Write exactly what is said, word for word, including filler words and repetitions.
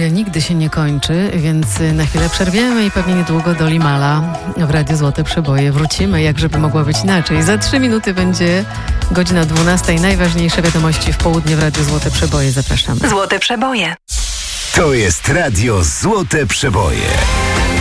historia nigdy się nie kończy, więc na chwilę przerwiemy i pewnie niedługo do Limala w Radiu Złote Przeboje wrócimy, jak żeby mogło być inaczej. Za trzy minuty będzie godzina dwunasta i najważniejsze wiadomości w południe w Radiu Złote Przeboje. Zapraszamy. Złote Przeboje. To jest Radio Złote Przeboje.